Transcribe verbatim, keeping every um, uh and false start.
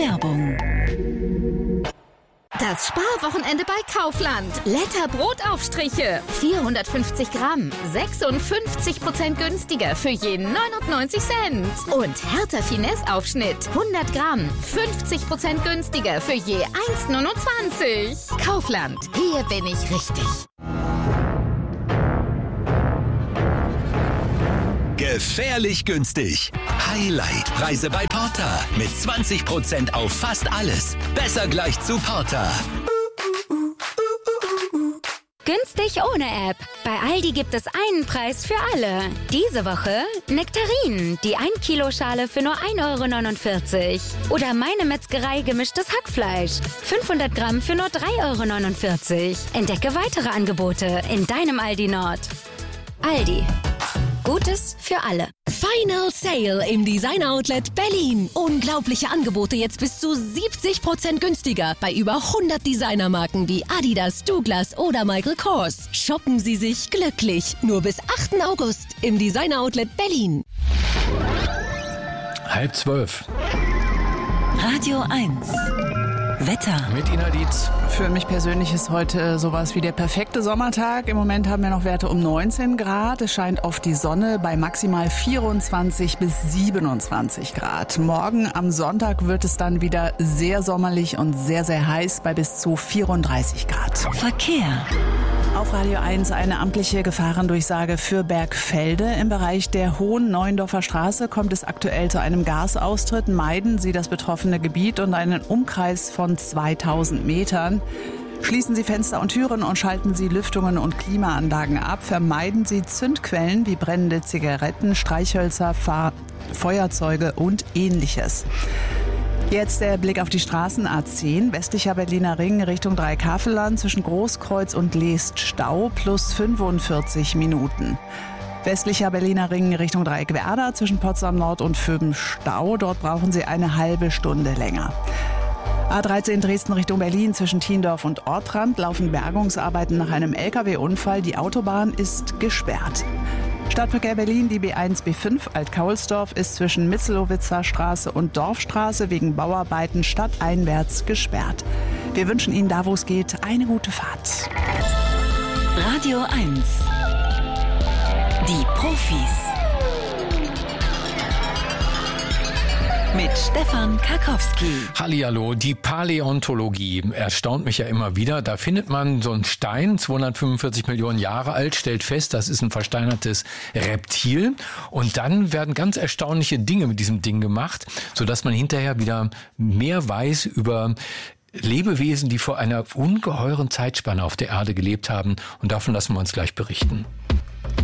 Werbung. Das Sparwochenende bei Kaufland. Letter Brotaufstriche. vierhundertfünfzig Gramm. sechsundfünfzig Prozent günstiger für je neunundneunzig Cent. Und Hertha Finesse Aufschnitt. hundert Gramm. fünfzig Prozent günstiger für je eins neunundzwanzig. Kaufland. Hier bin ich richtig. Gefährlich günstig. Highlight-Preise bei Porter. Mit zwanzig Prozent auf fast alles. Besser gleich zu Porter. Günstig ohne App. Bei Aldi gibt es einen Preis für alle. Diese Woche Nektarinen, die ein Kilo Schale für nur ein Euro neunundvierzig. Oder Meine Metzgerei gemischtes Hackfleisch. fünfhundert Gramm für nur drei Euro neunundvierzig. Entdecke weitere Angebote in deinem Aldi Nord. Aldi. Gutes für alle. Final Sale im Designer Outlet Berlin. Unglaubliche Angebote jetzt bis zu siebzig Prozent günstiger bei über hundert Designermarken wie Adidas, Douglas oder Michael Kors. Shoppen Sie sich glücklich. Nur bis achten August im Designer Outlet Berlin. Halb zwölf. Radio eins. Wetter. Mit Ina Dietz. Für mich persönlich ist heute sowas wie der perfekte Sommertag. Im Moment haben wir noch Werte um neunzehn Grad. Es scheint oft die Sonne bei maximal vierundzwanzig bis siebenundzwanzig Grad. Morgen am Sonntag wird es dann wieder sehr sommerlich und sehr, sehr heiß bei bis zu vierunddreißig Grad. Verkehr. Auf Radio eins eine amtliche Gefahrendurchsage für Bergfelde. Im Bereich der Hohen Neuendorfer Straße kommt es aktuell zu einem Gasaustritt. Meiden Sie das betroffene Gebiet und einen Umkreis von zweitausend Metern. Schließen Sie Fenster und Türen und schalten Sie Lüftungen und Klimaanlagen ab. Vermeiden Sie Zündquellen wie brennende Zigaretten, Streichhölzer, Fahr- Feuerzeuge und Ähnliches. Jetzt der Blick auf die Straßen. A zehn, westlicher Berliner Ring Richtung Dreikafelland, zwischen Großkreuz und Leest Stau, plus fünfundvierzig Minuten. Westlicher Berliner Ring Richtung Dreieckwerder, zwischen Potsdam Nord und Föben Stau, dort brauchen Sie eine halbe Stunde länger. A dreizehn Dresden Richtung Berlin, zwischen Thiendorf und Ortrand laufen Bergungsarbeiten nach einem L K W-Unfall. Die Autobahn ist gesperrt. Stadtverkehr Berlin, die B eins B fünf Alt-Kaulsdorf ist zwischen Mitzelowitzer Straße und Dorfstraße wegen Bauarbeiten stadteinwärts gesperrt. Wir wünschen Ihnen da, wo es geht, eine gute Fahrt. Radio eins. Die Profis. Mit Stefan Karkowski. Hallihallo, die Paläontologie erstaunt mich ja immer wieder. Da findet man so einen Stein, zweihundertfünfundvierzig Millionen Jahre alt, stellt fest, das ist ein versteinertes Reptil. Und dann werden ganz erstaunliche Dinge mit diesem Ding gemacht, sodass man hinterher wieder mehr weiß über Lebewesen, die vor einer ungeheuren Zeitspanne auf der Erde gelebt haben. Und davon lassen wir uns gleich berichten.